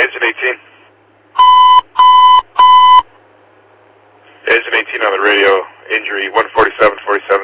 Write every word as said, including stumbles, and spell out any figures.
Engine eighteen. Engine eighteen on the radio. Injury one forty-seven forty-seven.